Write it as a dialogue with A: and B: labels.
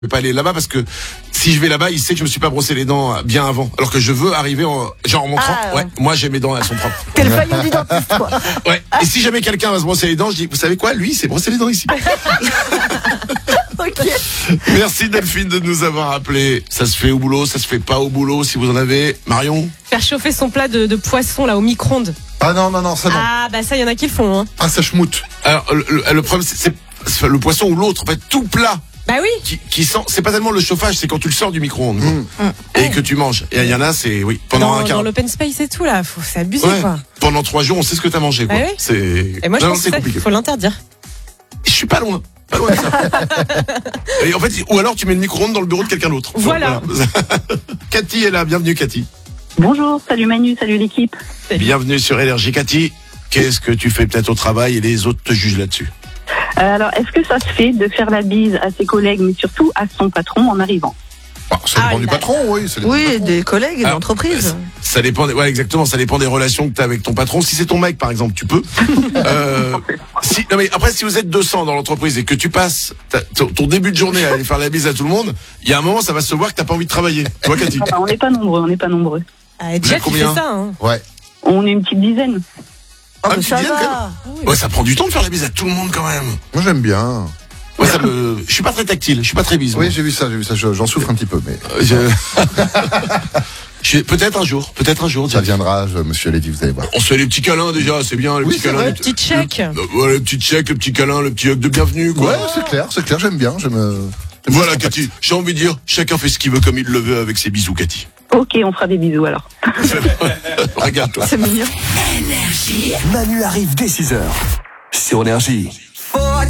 A: Je vais pas aller là-bas parce que si je vais là-bas, il sait que je me suis pas brossé les dents bien avant. Alors que je veux arriver en montrant, ouais, moi j'ai mes dents, elles sont propres.
B: T'es le faillot du dentiste, quoi.
A: Ouais. Et si jamais quelqu'un va se brosser les dents, je dis, vous savez quoi, lui, il s'est brossé les dents ici.
B: Ok.
A: Merci Delphine de nous avoir appelé. Ça se fait au boulot, ça se fait pas au boulot, si vous en avez. Marion?
C: Faire chauffer son plat de poisson là au micro-ondes.
D: Ah non, ça non.
C: Ah bah ça, il y en a qui le font. Hein.
D: Ah, ça schmoute.
A: Alors le problème, c'est le poisson ou l'autre. En fait, tout plat.
C: Bah oui.
A: Qui sent, c'est pas tellement le chauffage, c'est quand tu le sors du micro-ondes et que tu manges. Et il y en a, c'est pendant un quart.
C: Dans l'open space et tout là, c'est abusé quoi.
A: Pendant 3 jours, on sait ce que t'as mangé quoi.
C: Bah oui.
A: C'est.
C: Et moi je pense
A: c'est
C: qu'il
A: compliqué.
C: faut l'interdire.
A: Je suis pas loin. Pas loin de ça. Et en fait, ou alors tu mets le micro-ondes dans le bureau de quelqu'un d'autre.
C: Voilà.
A: Cathy est là, bienvenue Cathy.
E: Bonjour, salut Manu, salut l'équipe.
A: Bienvenue sur Énergie Cathy. Qu'est-ce que tu fais peut-être au travail et les autres te jugent là-dessus?
E: Alors, est-ce que ça se fait de faire la bise à ses collègues, mais surtout à son patron en arrivant?
D: Ça dépend du patron, oui. Ça dépend du patron.
B: Des collègues et d'entreprise.
A: Ça dépend, ouais, exactement. Ça dépend des relations que tu as avec ton patron. Si c'est ton mec, par exemple, tu peux. Non mais après, si vous êtes 200 dans l'entreprise et que tu passes ton début de journée à aller faire la bise à tout le monde, il y a un moment, ça va se voir que t'as pas envie de travailler. Tu vois, Cathy?
E: On n'est pas nombreux.
C: Ah, Jeff, il
A: combien?
C: fait ça. Hein.
D: Ouais.
E: On est une petite dizaine.
B: Ah,
A: Ah,
B: mais
A: tu
B: ça
A: dis,
B: va.
A: Ouais, ça prend du temps de faire la bise à tout le monde quand même.
D: Moi, j'aime bien.
A: Ouais, je suis pas très tactile, je suis pas très bise.
D: Oui, j'ai vu ça. J'en souffre un petit peu, mais
A: Peut-être un jour.
D: ça viendra, monsieur Lady, vous allez voir.
A: On se fait les petits câlins déjà, c'est bien, les
D: Oui,
A: petits
D: c'est
A: câlins.
D: vrai.
C: Petit check.
A: Ouais, les petits checks, les petits câlins, le petit hug de bienvenue, quoi.
D: Ouais, c'est clair, j'aime bien.
A: Voilà, Cathy, j'ai envie de dire, chacun fait ce qu'il veut comme il le veut avec ses bisous, Cathy.
E: Ok, on fera des bisous alors.
A: Regarde-toi.
B: C'est mignon.
F: Manu arrive dès 6h sur Énergie.